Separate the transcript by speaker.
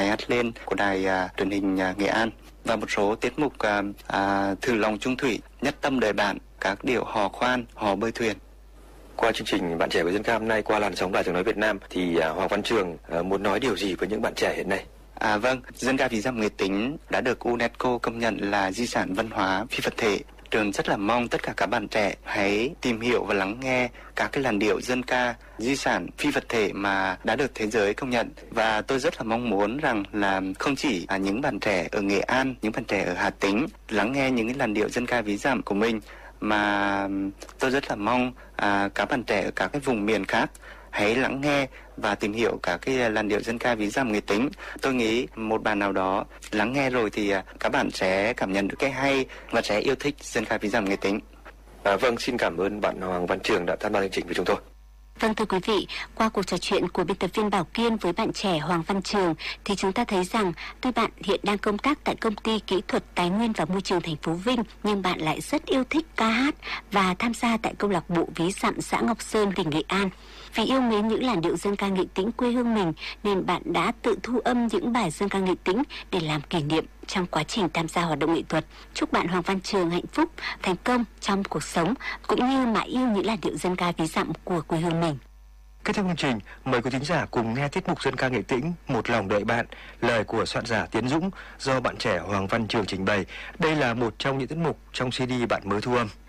Speaker 1: Hãy Hát Lên của đài truyền hình Nghệ An và một số tiết mục Thử Lòng Chung Thủy, Nhất Tâm Đời Bạn, các điệu hò khoan, hò bơi thuyền.
Speaker 2: Qua chương trình Bạn Trẻ với Dân ca hôm nay, qua làn sóng Đài Tiếng Nói Việt Nam thì Hoàng Văn Trường muốn nói điều gì với những bạn trẻ hiện nay?
Speaker 1: Vâng, dân ca ví dặm người Tính đã được UNESCO công nhận là di sản văn hóa phi vật thể. Trường rất là mong tất cả các bạn trẻ hãy tìm hiểu và lắng nghe các cái làn điệu dân ca di sản phi vật thể mà đã được thế giới công nhận. Và tôi rất là mong muốn rằng là không chỉ những bạn trẻ ở Nghệ An, những bạn trẻ ở Hà Tĩnh lắng nghe những cái làn điệu dân ca ví dặm của mình, mà tôi rất là mong các bạn trẻ ở các cái vùng miền khác hãy lắng nghe và tìm hiểu cả cái làn điệu dân ca ví dặm người Tính. Tôi nghĩ một bạn nào đó lắng nghe rồi thì các bạn sẽ cảm nhận được cái hay và sẽ yêu thích dân ca ví dặm người Tính.
Speaker 2: Vâng, xin cảm ơn bạn Hoàng Văn Trường đã tham gia chương trình với chúng tôi.
Speaker 3: Vâng, thưa quý vị, qua cuộc trò chuyện của biên tập viên Bảo Kiên với bạn trẻ Hoàng Văn Trường thì chúng ta thấy rằng tuy bạn hiện đang công tác tại công ty kỹ thuật tài nguyên và môi trường thành phố Vinh, nhưng bạn lại rất yêu thích ca hát và tham gia tại câu lạc bộ ví dặm xã Ngọc Sơn, tỉnh Nghệ An. Vì yêu mến những làn điệu dân ca Nghệ Tĩnh quê hương mình nên bạn đã tự thu âm những bài dân ca Nghệ Tĩnh để làm kỷ niệm trong quá trình tham gia hoạt động nghệ thuật. Chúc bạn Hoàng Văn Trường hạnh phúc, thành công trong cuộc sống cũng như mãi yêu những làn điệu dân ca ví dặm của quê hương mình.
Speaker 4: Kết thúc chương trình, mời quý thính giả cùng nghe tiết mục dân ca Nghệ Tĩnh Một Lòng Đợi Bạn, lời của soạn giả Tiến Dũng do bạn trẻ Hoàng Văn Trường trình bày. Đây là một trong những tiết mục trong CD bạn mới thu âm.